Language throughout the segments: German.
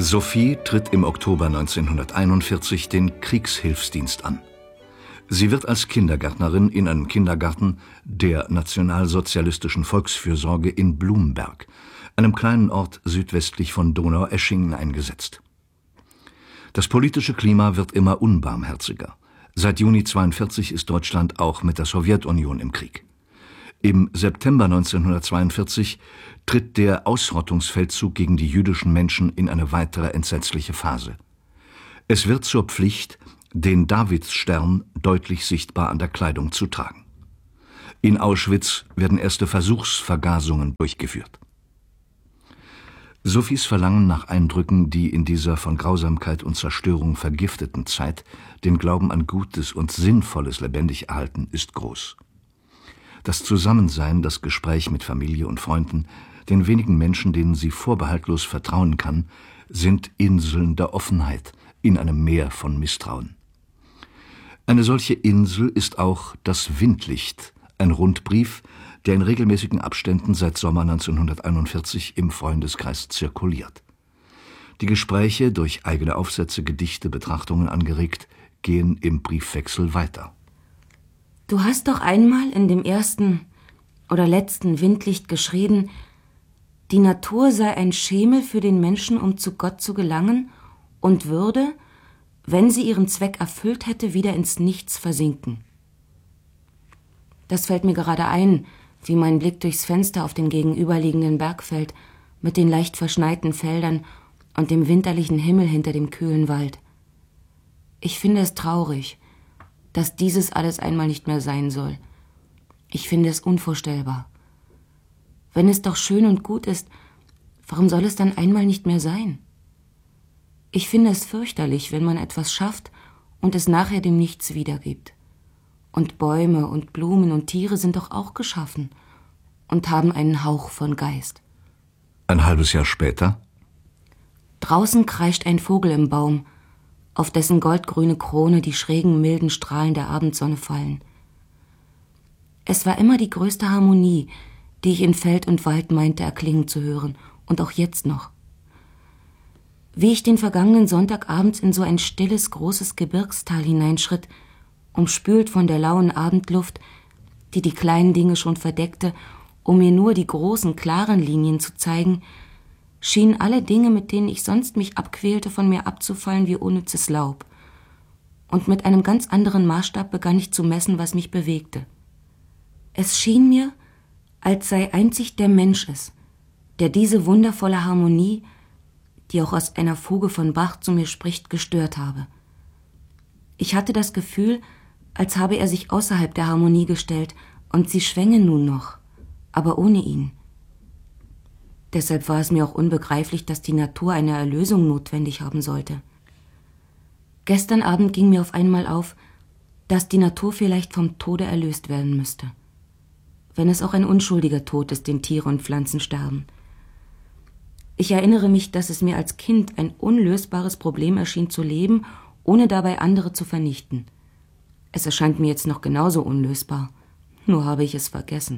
Sophie tritt im Oktober 1941 den Kriegshilfsdienst an. Sie wird als Kindergärtnerin in einem Kindergarten der Nationalsozialistischen Volksfürsorge in Blumberg, einem kleinen Ort südwestlich von Donaueschingen, eingesetzt. Das politische Klima wird immer unbarmherziger. Seit Juni 1942 ist Deutschland auch mit der Sowjetunion im Krieg. Im September 1942 tritt der Ausrottungsfeldzug gegen die jüdischen Menschen in eine weitere entsetzliche Phase. Es wird zur Pflicht, den Davidsstern deutlich sichtbar an der Kleidung zu tragen. In Auschwitz werden erste Versuchsvergasungen durchgeführt. Sophies Verlangen nach Eindrücken, die in dieser von Grausamkeit und Zerstörung vergifteten Zeit den Glauben an Gutes und Sinnvolles lebendig erhalten, ist groß. Das Zusammensein, das Gespräch mit Familie und Freunden, den wenigen Menschen, denen sie vorbehaltlos vertrauen kann, sind Inseln der Offenheit in einem Meer von Misstrauen. Eine solche Insel ist auch das Windlicht, ein Rundbrief, der in regelmäßigen Abständen seit Sommer 1941 im Freundeskreis zirkuliert. Die Gespräche, durch eigene Aufsätze, Gedichte, Betrachtungen angeregt, gehen im Briefwechsel weiter. Du hast doch einmal in dem ersten oder letzten Windlicht geschrieben, die Natur sei ein Schemel für den Menschen, um zu Gott zu gelangen, und würde, wenn sie ihren Zweck erfüllt hätte, wieder ins Nichts versinken. Das fällt mir gerade ein, wie mein Blick durchs Fenster auf den gegenüberliegenden Berg fällt, mit den leicht verschneiten Feldern und dem winterlichen Himmel hinter dem kühlen Wald. Ich finde es traurig, dass dieses alles einmal nicht mehr sein soll. Ich finde es unvorstellbar. Wenn es doch schön und gut ist, warum soll es dann einmal nicht mehr sein? Ich finde es fürchterlich, wenn man etwas schafft und es nachher dem Nichts wiedergibt. Und Bäume und Blumen und Tiere sind doch auch geschaffen und haben einen Hauch von Geist. Ein halbes Jahr später? Draußen kreischt ein Vogel im Baum, auf dessen goldgrüne Krone die schrägen, milden Strahlen der Abendsonne fallen. Es war immer die größte Harmonie, die ich in Feld und Wald meinte erklingen zu hören, und auch jetzt noch. Wie ich den vergangenen Sonntag abends in so ein stilles, großes Gebirgstal hineinschritt, umspült von der lauen Abendluft, die die kleinen Dinge schon verdeckte, um mir nur die großen, klaren Linien zu zeigen, schienen alle Dinge, mit denen ich sonst mich abquälte, von mir abzufallen wie unnützes Laub. Und mit einem ganz anderen Maßstab begann ich zu messen, was mich bewegte. Es schien mir, als sei einzig der Mensch es, der diese wundervolle Harmonie, die auch aus einer Fuge von Bach zu mir spricht, gestört habe. Ich hatte das Gefühl, als habe er sich außerhalb der Harmonie gestellt, und sie schwänge nun noch, aber ohne ihn. Deshalb war es mir auch unbegreiflich, dass die Natur eine Erlösung notwendig haben sollte. Gestern Abend ging mir auf einmal auf, dass die Natur vielleicht vom Tode erlöst werden müsste. Wenn es auch ein unschuldiger Tod ist, den Tiere und Pflanzen sterben. Ich erinnere mich, dass es mir als Kind ein unlösbares Problem erschien zu leben, ohne dabei andere zu vernichten. Es erscheint mir jetzt noch genauso unlösbar, nur habe ich es vergessen.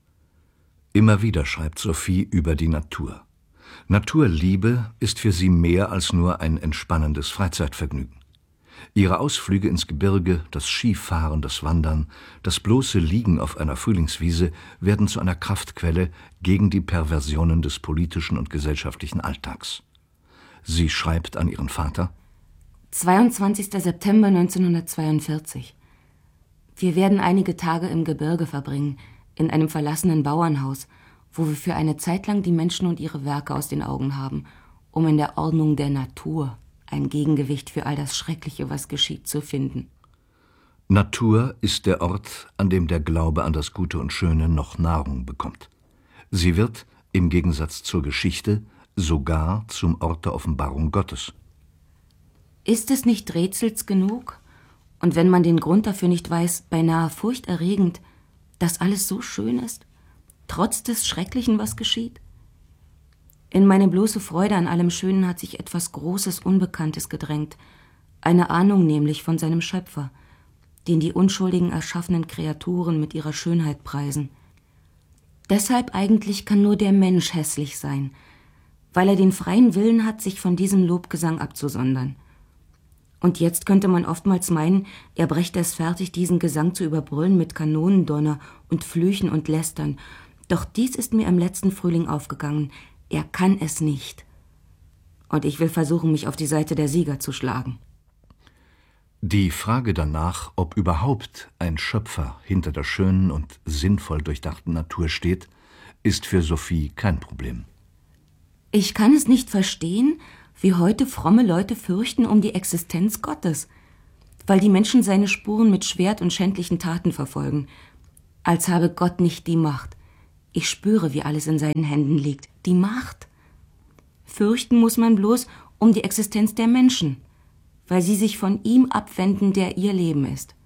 Immer wieder schreibt Sophie über die Natur. Naturliebe ist für sie mehr als nur ein entspannendes Freizeitvergnügen. Ihre Ausflüge ins Gebirge, das Skifahren, das Wandern, das bloße Liegen auf einer Frühlingswiese werden zu einer Kraftquelle gegen die Perversionen des politischen und gesellschaftlichen Alltags. Sie schreibt an ihren Vater: 22. September 1942. Wir werden einige Tage im Gebirge verbringen, in einem verlassenen Bauernhaus, wo wir für eine Zeit lang die Menschen und ihre Werke aus den Augen haben, um in der Ordnung der Natur ein Gegengewicht für all das Schreckliche, was geschieht, zu finden. Natur ist der Ort, an dem der Glaube an das Gute und Schöne noch Nahrung bekommt. Sie wird, im Gegensatz zur Geschichte, sogar zum Ort der Offenbarung Gottes. Ist es nicht rätsels genug, und wenn man den Grund dafür nicht weiß, beinahe furchterregend, dass alles so schön ist, trotz des Schrecklichen, was geschieht? In meine bloße Freude an allem Schönen hat sich etwas Großes, Unbekanntes gedrängt, eine Ahnung nämlich von seinem Schöpfer, den die unschuldigen erschaffenen Kreaturen mit ihrer Schönheit preisen. Deshalb eigentlich kann nur der Mensch hässlich sein, weil er den freien Willen hat, sich von diesem Lobgesang abzusondern. Und jetzt könnte man oftmals meinen, er brächte es fertig, diesen Gesang zu überbrüllen mit Kanonendonner und Flüchen und Lästern. Doch dies ist mir im letzten Frühling aufgegangen. Er kann es nicht. Und ich will versuchen, mich auf die Seite der Sieger zu schlagen. Die Frage danach, ob überhaupt ein Schöpfer hinter der schönen und sinnvoll durchdachten Natur steht, ist für Sophie kein Problem. Ich kann es nicht verstehen, wie heute fromme Leute fürchten um die Existenz Gottes, weil die Menschen seine Spuren mit Schwert und schändlichen Taten verfolgen, als habe Gott nicht die Macht. Ich spüre, wie alles in seinen Händen liegt. Die Macht. Fürchten muss man bloß um die Existenz der Menschen, weil sie sich von ihm abwenden, der ihr Leben ist.